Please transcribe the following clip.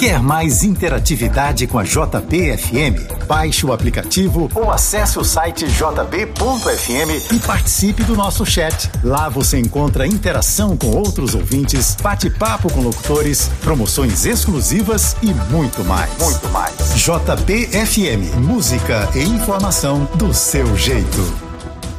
Quer mais interatividade com a JB-FM? Baixe o aplicativo ou acesse o site jb.fm e participe do nosso chat. Lá você encontra interação com outros ouvintes, bate-papo com locutores, promoções exclusivas e muito mais. Muito mais. JB-FM, música e informação do seu jeito.